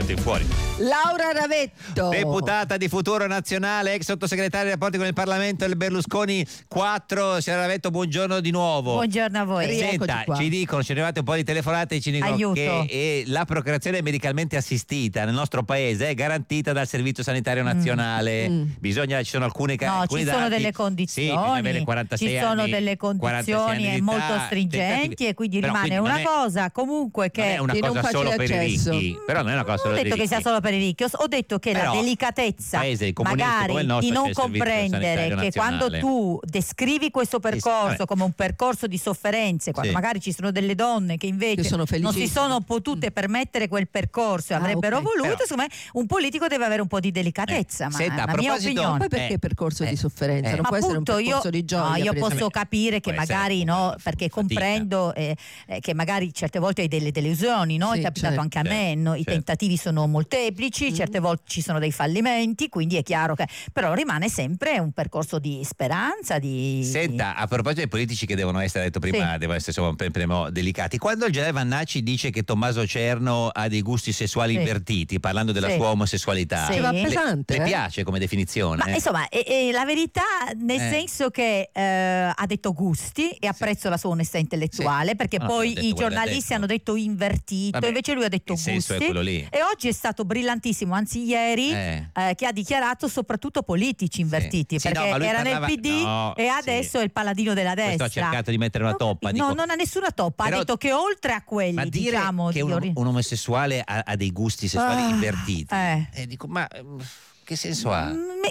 metto in fuori. Laura Ravetto, Deputata di Futuro Nazionale, ex sottosegretaria ai rapporti con il Parlamento del Berlusconi 4. Signora Ravetto, buongiorno di nuovo. Buongiorno a voi. Senta, ci dicono, ci arrivate un po' di telefonate e ci dicono Aiuto. che la procreazione medicalmente assistita nel nostro paese è garantita dal Servizio Sanitario Nazionale. Bisogna, ci sono alcune ci sono delle condizioni, sì, bisogna avere 46 ci sono anni, delle 46 anni condizioni di età, molto stringenti tentativi. e quindi Però rimane quindi una non è- cosa comunque che non è una di non cosa solo facile per i accesso. ricchi, però non è una cosa non solo ho per i detto che sia ricchi. solo per i ricchi, ho detto che Però la delicatezza paese comunista come il magari nostro di non c'è il Servizio comprendere Sanitario che quando Nazionale. tu descrivi questo percorso vabbè. come un percorso di sofferenze, quando Sì. magari ci sono delle donne che invece Che sono non si felicissime. sono potute permettere quel percorso e avrebbero ok. voluto, Però- secondo me un politico deve avere un po' di delicatezza, ma Senta, è a una mia proposito- opinione. Poi perché percorso di sofferenza? Non Ma può essere un appunto percorso di gioia. io per posso esempio. capire che Può essere magari appunto perché fatica. comprendo che magari certe volte hai delle delusioni, no? Sì, È capitato certo. anche a me, Certo, no? I certo. tentativi sono molteplici, certe volte ci sono dei fallimenti, quindi è chiaro che però rimane sempre un percorso di speranza, di Senta, a proposito dei politici che devono essere, detto prima, Sì. devono essere insomma, delicati. Quando il generale Vannacci dice che Tommaso Cerno ha dei gusti sessuali Sì. invertiti, parlando della Sì. sua omosessualità, Sì. Va Le- pesante. le piace come definizione? Ma insomma, è la verità nel senso che ha detto gusti e apprezzo la sua onestà intellettuale, Sì. perché No, poi ha detto i quello che ha giornalisti detto. hanno detto invertito, Vabbè, invece lui ha detto il senso è gusti. quello lì. E oggi è stato brillantissimo, anzi ieri, che ha dichiarato soprattutto politici invertiti, Sì, no, perché ma lui era parlava- nel PD no, e adesso sì. è il paladino della Questo destra. ha cercato di mettere una toppa. No, dico. non ha nessuna toppa, Però- ha detto che oltre a quelli, Ma dire diciamo, che un omosessuale ha dei gusti sessuali invertiti, dico, ma che senso ha?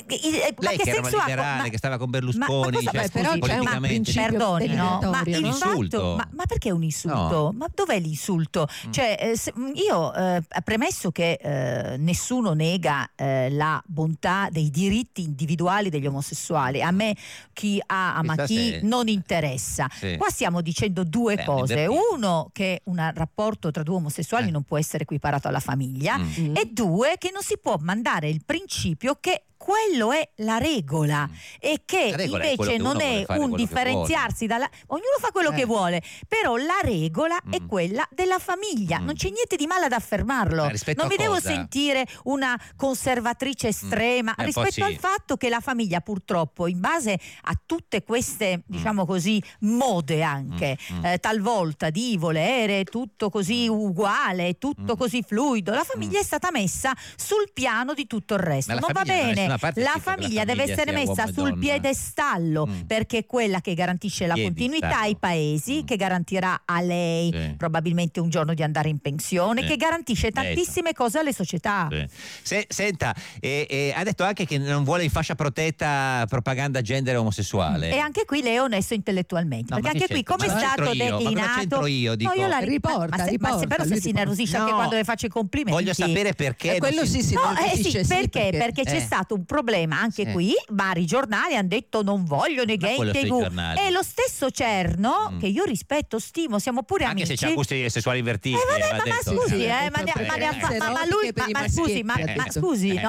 Lei che era una liberale, che stava con Berlusconi, cosa- cioè, beh, però scusi, c'è un politicamente. principio Perdoni, no? Ma deleterio, il no? Insulto. fatto, ma perché un insulto? No. Ma dov'è l'insulto? Cioè, io premesso che nessuno nega la bontà dei diritti individuali degli omosessuali, a me chi ama Chissà chi se- non interessa. Sì. Qua stiamo dicendo due Beh, cose. invertito. Uno, che un rapporto tra due omosessuali non può essere equiparato alla famiglia, e due, che non si può mandare il principio che quello è la regola e che La regola è quello invece che non uno vuole è fare un quello che differenziarsi dalla... Ognuno fa quello che vuole, però la regola è quella della famiglia. Non c'è niente di male ad affermarlo. Ma rispetto Non a mi devo cosa? sentire una conservatrice estrema un po' rispetto sì. al fatto che la famiglia, purtroppo, in base a tutte queste, diciamo così, mode anche, talvolta di volere tutto così uguale, tutto così fluido, la famiglia è stata messa sul piano di tutto il resto. Ma la Non va famiglia da bene, nessuna parte è la scritto che la famiglia deve famiglia essere sia messa uomo e sul donna. piedestallo, perché è quella che garantisce la continuità Piedistallo. ai paesi, che garantirà a lei Sì. probabilmente un giorno di andare in pensione, Sì. che garantisce tantissime cose alle società. Sì. Senta, ha detto anche che non vuole in fascia protetta propaganda gender omosessuale. E anche qui lei è onesto intellettualmente, No, perché ma anche che qui come è c'entra? stato Ma cosa c'entro io? Ma cosa declinato, c'entro io? Dico- io la Riporta, ma riporta, però se lui si innervosisce anche No. quando le faccio i complimenti. Voglio sapere perché. quello non si- sì, si No, nervosisce, sì, sì, perché c'è stato un problema anche Sì. qui. Vari giornali hanno detto non vogliono i gay quello in sui TV. giornali. E lo stesso Cerno, che io rispetto, stimo, siamo pure Anche amici. se c'ha gusti sessuali invertiti. Vabbè, va ma detto. scusi, Sì, ma lui, ma scusi, ma scusi, no?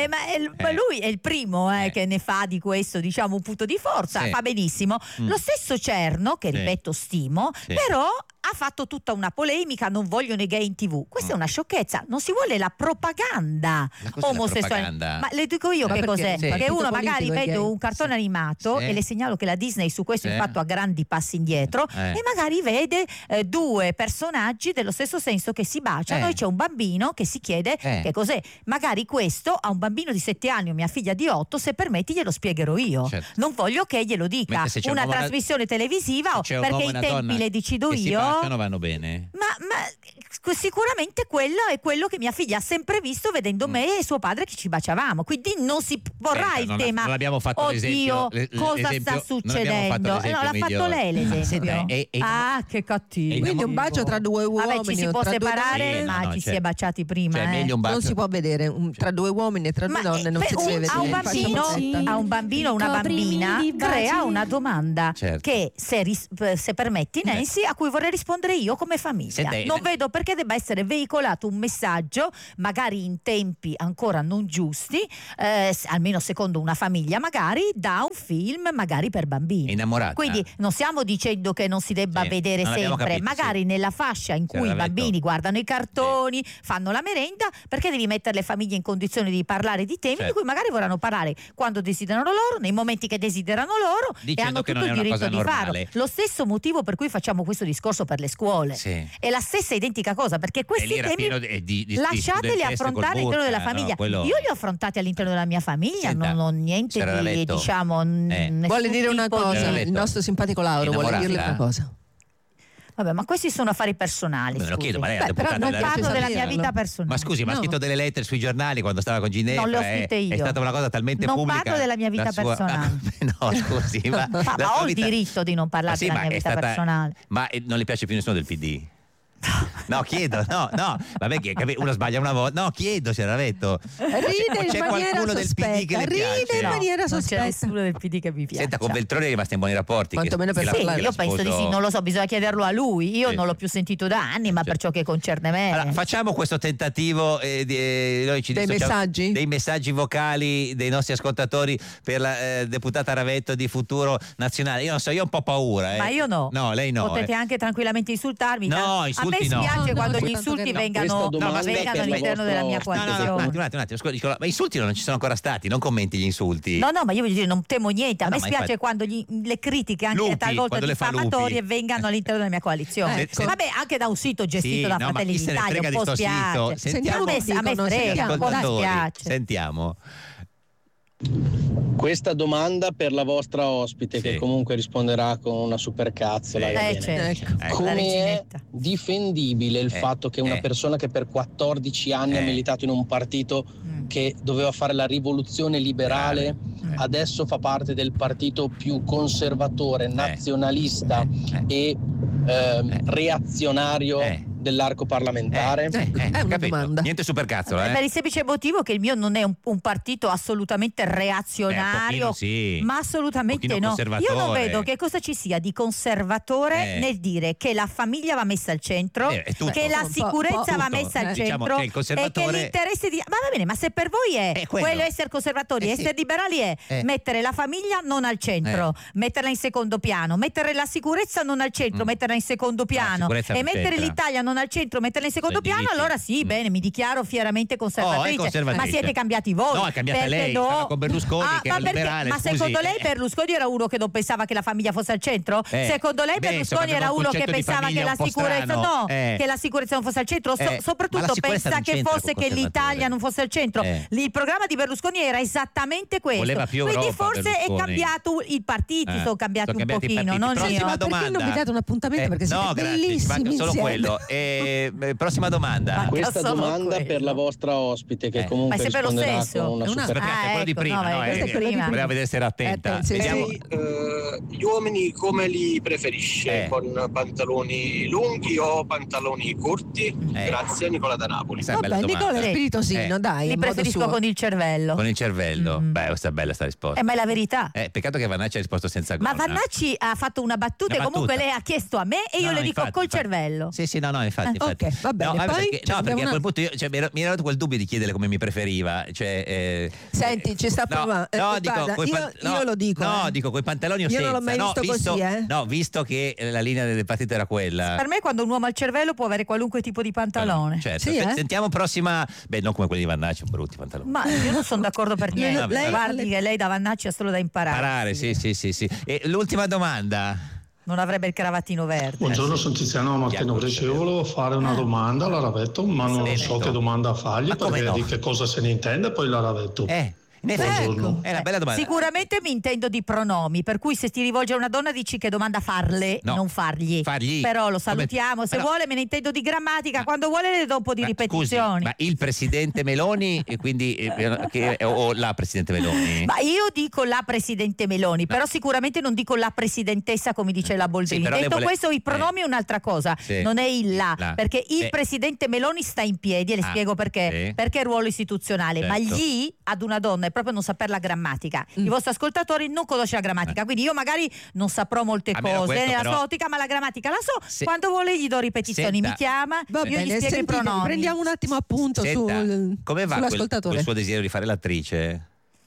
Ma lui è il primo che ne fa di questo, diciamo, un punto di forza, Sì. fa benissimo. Lo stesso Cerno, che Sì. ripeto stimo, Sì. però ha fatto tutta una polemica, non vogliono i gay in TV. Questa è una sciocchezza, non si vuole la propaganda Ma cos'è la omosessuale. propaganda? Ma le dico io Ma che perché? cos'è? Sì. Che Partito uno magari politico è vede gay. un cartone animato Sì. e le segnalo che la Disney su questo Sì. infatti ha grandi passi indietro e magari vede due personaggi dello stesso senso che si baciano e c'è un bambino che si chiede che cos'è. Magari questo a un bambino di 7 anni o mia figlia di 8, se permetti glielo spiegherò io. Certo. Non voglio che glielo dica Mentre se c'è una un uomo e una- trasmissione televisiva C'è un perché uomo e i una tempi donna le decido che si io. baciano, vanno bene. Ma sicuramente quello è quello che mia figlia ha sempre visto vedendo me e suo padre che ci baciavamo, quindi non si porrà il tema non abbiamo fatto oddio l'esempio, cosa l'esempio- sta non abbiamo fatto succedendo. l'esempio No, l'ha fatto migliore. lei l'esempio. Senta, Ah, che cattivo. Quindi un bacio tra due uomini Vabbè, ci si o può tra due separare, donne, ma no, ci cioè- si è baciati prima. cioè, meglio un bacio. non si può vedere tra due uomini e tra due donne, non si deve a un vedere. bambino o una bambina crea una domanda Certo. che se permetti Nancy a cui vorrei rispondere io come famiglia. Senta, non vedo perché debba essere veicolato un messaggio, magari in tempi ancora non giusti, almeno secondo una famiglia, magari da un film magari per bambini. Innamorata. Quindi non stiamo dicendo che non si debba vedere sempre, capito, magari nella fascia in cui i bambini guardano i cartoni, fanno la merenda, perché devi mettere le famiglie in condizione di parlare di temi di cui magari vorranno parlare quando desiderano loro, nei momenti che desiderano loro, dicendo e hanno tutto il diritto di farlo. Lo stesso motivo per cui facciamo questo discorso per le scuole. È la stessa identica cosa, perché questi temi lasciateli affrontare all'interno della famiglia. Io li ho affrontati all'interno della mia famiglia. Non ho niente di, diciamo, vuole dire una cosa, il nostro simpatico Lauro vuole dirle una cosa. Vabbè, ma questi sono affari personali. Me lo chiedo, ma lei però non parlo della mia vita personale. Ma scusi, ma ha scritto delle lettere sui giornali quando stava con Ginevra? Non le ho scritte io. È stata una cosa talmente pubblica. Non parlo della mia vita personale. No, scusi, ma ho il diritto di non parlare della mia vita personale. Ma non le piace più nessuno del PD? No, chiedo, no, vabbè che uno sbaglia una volta. No, chiedo, c'era detto. Ride c'è qualcuno del PD che le piace? Ride in maniera sospetta. Non c'è nessuno del PD che mi piace. Senta, con Veltroni è rimasta in buoni rapporti. Quantomeno per parlare. Io penso di sì, non lo so, bisogna chiederlo a lui. Io non l'ho più sentito da anni, ma per ciò che concerne me. Allora, facciamo questo tentativo dei messaggi vocali dei nostri ascoltatori per la deputata Ravetto di Futuro Nazionale. Io non so, io ho un po' paura. Ma io no. No, lei no. Potete anche tranquillamente insultarmi. No, a me spiace quando gli insulti vengano all'interno della mia coalizione. Un attimo, scusi, ma insulti non ci sono ancora stati, non commenti gli insulti. No, ma io voglio dire, non temo niente. A me spiace quando le critiche anche talvolta diffamatorie vengano all'interno della mia coalizione. Vabbè, anche da un sito gestito da Fratelli d'Italia, un po' spiace. Sentiamo, a me frega, un po' spiace. Sentiamo. Questa domanda per la vostra ospite, che comunque risponderà con una supercazzola. Come è difendibile il fatto che una persona che per 14 anni ha militato in un partito che doveva fare la rivoluzione liberale adesso fa parte del partito più conservatore, nazionalista e reazionario dell'arco parlamentare? È una domanda. Niente supercazzola. Per il semplice motivo che il mio non è un partito assolutamente reazionario, ma assolutamente no. Io non vedo che cosa ci sia di conservatore nel dire che la famiglia va messa al centro, che la sicurezza va messa al centro, e che l'interesse di... Ma va bene, ma se per voi è quello essere conservatori, essere liberali è mettere la famiglia non al centro, metterla in secondo piano, mettere la sicurezza non al centro, metterla in secondo piano, e mettere l'Italia non al centro, metterla in secondo piano, allora sì, bene, mi dichiaro fieramente conservatrice. Ma siete cambiati voi. No, è cambiata lei, con Berlusconi che era liberale. Ma secondo lei Berlusconi era uno che non pensava che la famiglia fosse al centro? Secondo lei Berlusconi era uno che pensava che la sicurezza che la sicurezza non fosse al centro? Soprattutto pensa che fosse che l'Italia non fosse al centro. Il programma di Berlusconi era esattamente questo. Quindi forse è cambiato i partiti, sono cambiati un pochino, non io. Ma perché non mi date un appuntamento? Perché siete bellissimi solo quello. Prossima domanda. Questa domanda per la vostra ospite, che comunque risponderà con una quello di prima, voleva vedere se era attenta. Gli uomini come li preferisce? Con pantaloni lunghi o pantaloni corti? Grazie, Nicola da Napoli. Vabbè, Nicola è spiritosino, dai. Li preferisco con il cervello. Con il cervello? Beh, questa è bella sta risposta. Ma è la verità. Peccato che Vannacci ha risposto senza gonna. Ma Vannacci ha fatto una battuta e comunque lei ha chiesto a me e io le dico col cervello. Sì, infatti. Ok, va bene. Perché a quel punto mi era venuto quel dubbio di chiedere come mi preferiva. Senti, ci sta provando. Io lo dico. No, dico coi pantaloni o senza. Io non l'ho mai visto così, No, visto che la linea del partito era quella. Per me quando un uomo ha il cervello può avere qualunque tipo di pantalone. Certo. Sentiamo prossima. Beh, non come quelli di Vannacci, brutti pantaloni. Ma io non sono d'accordo per niente. Guardi che lei da Vannacci ha solo da imparare. Sì. E l'ultima domanda. Non avrebbe il cravattino verde. Buongiorno, sono Tiziano Martino Brescia. Io volevo fare una domanda alla Ravetto, ma non so che domanda fargli, perché di che cosa se ne intende poi la Ravetto. In effetti, è una bella domanda. Sicuramente mi intendo di pronomi, per cui se ti rivolge a una donna dici che domanda farle, non fargli. Però lo salutiamo, se vuole me ne intendo di grammatica, quando vuole le do un po' di ripetizioni. Scusi, ma il presidente Meloni e quindi o la presidente Meloni? Ma io dico la presidente Meloni, però sicuramente non dico la presidentessa come dice la Boldrini. Detto questo, i pronomi è un'altra cosa, non è il la. Perché il presidente Meloni sta in piedi e le spiego perché. Perché è ruolo istituzionale, ma gli ad una donna è proprio non saper la grammatica. I vostri ascoltatori non conoscono la grammatica, quindi io magari non saprò molte cose nella sua ottica, ma la grammatica la so. Quando vuole gli do ripetizioni, mi chiama, io gli spiego i pronomi. Prendiamo un attimo appunto come va quel suo desiderio di fare l'attrice?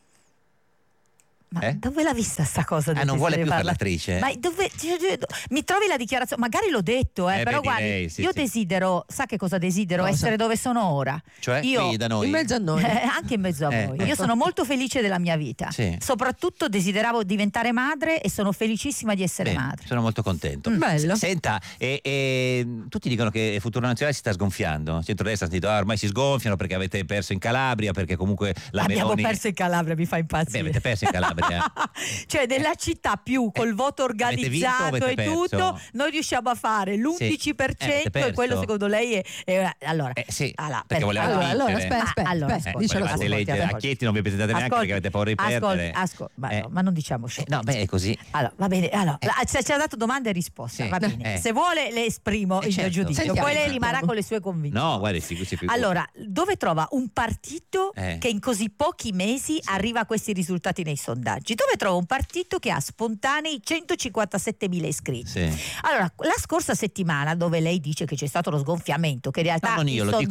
Ma dove l'ha vista sta cosa? Non vuole più fare l'attrice? Ma dove, mi trovi la dichiarazione? Magari l'ho detto, però guardi, io desidero, sa che cosa desidero? Essere dove sono ora. Cioè io, qui da noi? In mezzo a noi. Anche in mezzo a voi. Io sono molto felice della mia vita. Soprattutto desideravo diventare madre e sono felicissima di essere madre. Sono molto contento. Bello. Senta, tutti dicono che Futuro Nazionale si sta sgonfiando. Centrodestra ha detto ormai si sgonfiano perché avete perso in Calabria, perché comunque la Abbiamo Meloni... perso in Calabria, mi fa impazzire. Avete perso in Calabria. Cioè della città più col voto organizzato e tutto, noi riusciamo a fare l'11% e quello secondo lei è allora perché volevate aspetta, a Chieti non vi presentate neanche perché avete paura di perdere. Ma non diciamo no, beh, è così. Allora, va bene, ci ha dato domande e risposte, va bene. Se vuole le esprimo il mio giudizio, poi lei rimarrà con le sue convinzioni. No, guardi, allora, dove trova un partito che in così pochi mesi arriva a questi risultati nei sondaggi? Dove trova un partito che ha spontanei 157.000 iscritti? Allora, la scorsa settimana, dove lei dice che c'è stato lo sgonfiamento, che in realtà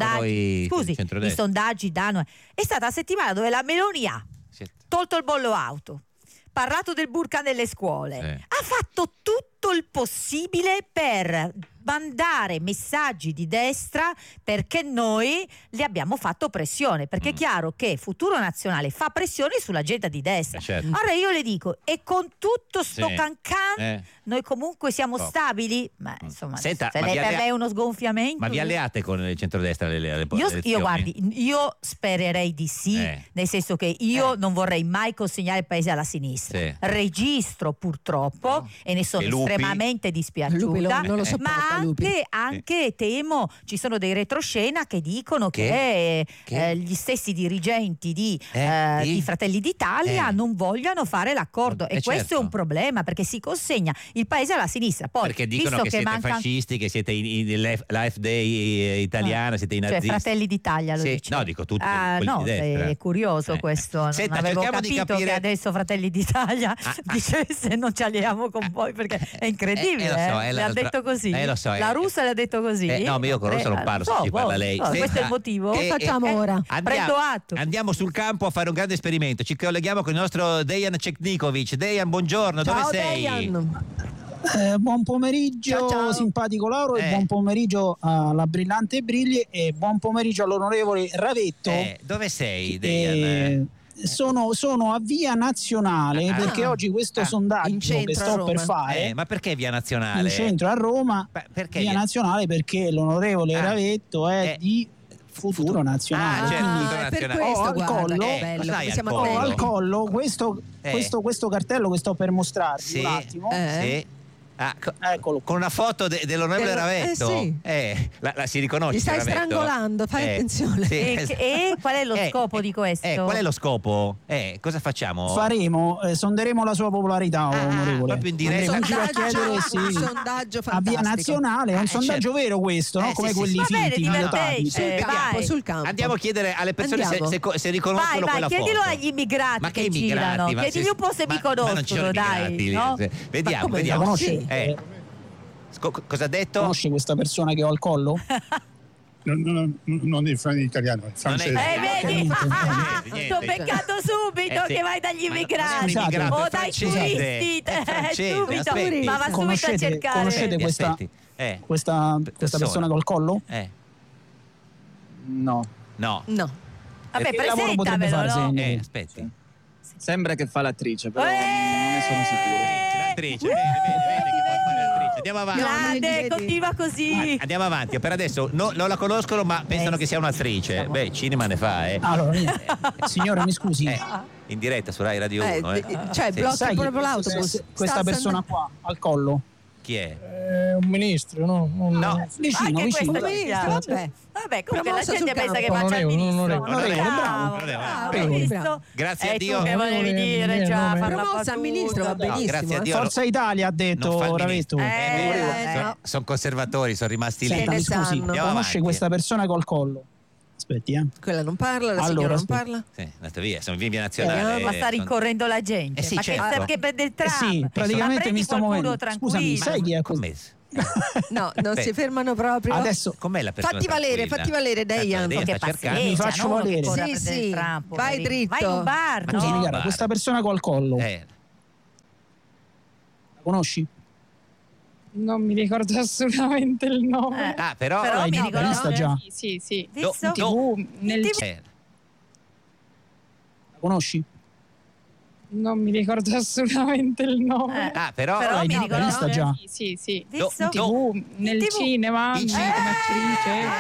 i sondaggi danno, è stata la settimana dove la Meloni ha tolto il bollo auto, parlato del burka nelle scuole, ha fatto tutto il possibile per mandare messaggi di destra, perché noi le abbiamo fatto pressione, perché è chiaro che Futuro Nazionale fa pressione sull'agenda di destra. Allora io le dico, e con tutto sto cancan noi comunque siamo stabili? Ma insomma, senta, per lei è uno sgonfiamento. Ma vi alleate con il centrodestra io guardi, io spererei di sì, nel senso che io non vorrei mai consegnare il paese alla sinistra. Registro purtroppo e ne sono estremamente dispiaciuta, ma anche temo ci sono dei retroscena che dicono che gli stessi dirigenti di Fratelli d'Italia non vogliano fare l'accordo, e questo è un problema, perché si consegna il paese alla sinistra. Poi, perché dicono che siete fascisti, che siete l'AfD italiana, siete i nazisti. Cioè Fratelli d'Italia lo dice. No, dico tutti quelli di destra. È curioso questo. Senta, non avevo capito che adesso Fratelli d'Italia dicesse non ci alliamo con voi, perché è incredibile. Le ha detto così. Lo so, la russa le ha detto così. No, ma io con russa non parlo, ci parla lei. Questo è il motivo. Che facciamo ora? Prendo atto. Andiamo sul campo a fare un grande esperimento. Ci colleghiamo con il nostro Dejan Ceknikovic. Dejan, buongiorno. Ciao, dove sei? Dejan. Buon pomeriggio, ciao. Simpatico Lauro, e buon pomeriggio alla brillante Brigli, e buon pomeriggio all'onorevole Ravetto. Dove sei, Dejan? Sono a Via Nazionale, perché oggi questo sondaggio che sto per fare. Ma perché Via Nazionale? In centro a Roma. Perché Via Nazionale? Perché l'onorevole Ravetto è di Futuro Nazionale. Per questo ho al collo questo cartello che sto per mostrarvi un attimo. Eccolo. Con una foto dell'onorevole Ravetto. La si riconosce. Ti stai Ravetto? strangolando, fai attenzione. E qual è lo scopo di questo? Qual è lo scopo? Cosa facciamo? Sonderemo la sua popolarità, onorevole. Proprio in diretta. Un sondaggio fantastico. A Via Nazionale, è un sondaggio vero questo, no? Come quelli finti, pilotati. Sul campo. Andiamo a chiedere alle persone se riconoscono quella foto. Chiedilo agli immigrati. Ma che immigrati? Chiedigli un po' se mi conoscono, dai. Vediamo. Cosa ha detto? Conosci questa persona che ho al collo? Non è italiano, è francese. Vedi? T'ho beccato subito che vai dagli immigrati o dai turisti, subito, ma va subito a cercare. Conoscete questa persona che ho al collo? No. Vabbè, presentamelo, no? Aspetti. Sembra che fa l'attrice, però non ne sono sicuro. Vedi che vuole fare l'attrice. Andiamo avanti. Grande, continua così. Andiamo avanti. Per adesso non la conoscono, ma pensano che sia un'attrice. Beh, cinema ne fa, Allora, signora, mi scusi. In diretta su Rai Radio 1. Cioè, blocca proprio l'autobus. Questa persona qua al collo. Chi è? Un ministro, no? Vicino. Vabbè, comunque la gente pensa che faccia il ministro. Bravo. Grazie a Dio. Che volevi dire già? Promossa al ministro, va benissimo. Grazie a Dio. Forza Italia ha detto Ravetto. Sono conservatori, sono rimasti lì. Mi scusi, conosce questa persona col collo? Aspetti, Quella non parla, la signora non parla. Sì, è andata via, siamo in via nazionale. Ma sta rincorrendo la gente. Sì, ma certo. che prende il tram? Sì, praticamente mi sto muovendo. Scusami, sai chi è come? No, non si fermano proprio. Adesso com'è la persona fatti valere Dejan. Che mi faccio valere. Sì, vai dritto. Vai in un bar, no? Scusami, cara, questa persona col collo. La conosci? Non mi ricordo assolutamente il nome. Però mi ricordo. Vista già. Sì. Visto? TV, nel La conosci? Non mi ricordo assolutamente il nome. Però mi ricordo. Vista già. Sì. Visto? TV, nel cinema, come attrice.